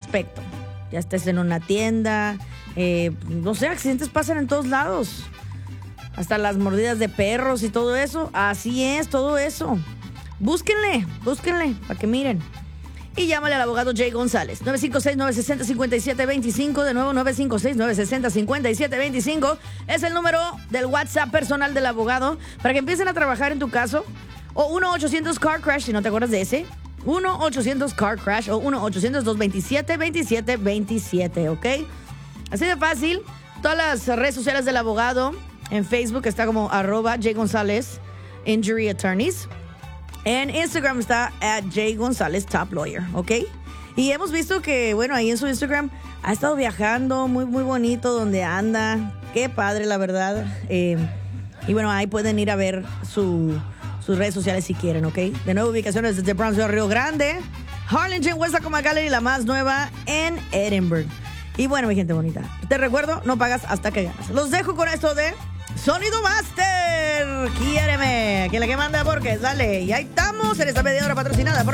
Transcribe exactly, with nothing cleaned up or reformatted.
aspecto. Ya estés en una tienda, eh, no sé, accidentes pasan en todos lados. Hasta las mordidas de perros y todo eso. Así es, todo eso. Búsquenle, búsquenle, para que miren. Y llámale al abogado Jay González. nueve cinco seis, nueve seis cero, cinco siete dos cinco. De nuevo, nueve cinco seis, nueve seis cero, cinco siete dos cinco. Es el número del WhatsApp personal del abogado para que empiecen a trabajar en tu caso. O uno ochocientos car crash, si no te acuerdas de ese. uno ochocientos car crash o uno ochocientos, dos dos siete, dos siete dos siete, ¿ok? Así de fácil. Todas las redes sociales del abogado. En Facebook está como arroba Jay González Injury Attorneys. En Instagram está at Jay González Top Lawyer, ¿ok? Y hemos visto que, bueno, ahí en su Instagram ha estado viajando muy, muy bonito donde anda. Qué padre, la verdad. Eh, y bueno, ahí pueden ir a ver su, sus redes sociales si quieren, ¿ok? De nuevo, ubicaciones desde Brownsville, Río Grande, Harlingen, West Tacoma Gallery, la más nueva en Edinburgh. Y bueno, mi gente bonita, te recuerdo, no pagas hasta que ganas. Los dejo con esto de Sonido Master. Quiéreme, que la que manda porque dale. Y ahí estamos en esta media hora patrocinada por